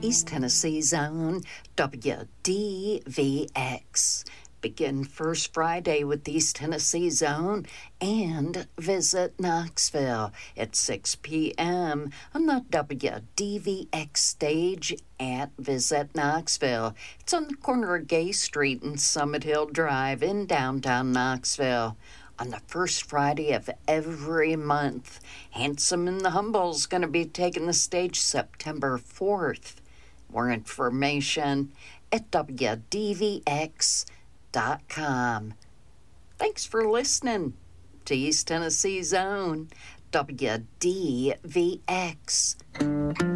East Tennessee Zone, WDVX. Begin first Friday with East Tennessee Zone and visit Knoxville at 6 p.m. on the WDVX stage at Visit Knoxville. It's on the corner of Gay Street and Summit Hill Drive in downtown Knoxville. On the first Friday of every month, Handsome and the Humble's going to be taking the stage September 4th. More information at WDVX.com. Thanks for listening to East Tennessee Zone, WDVX.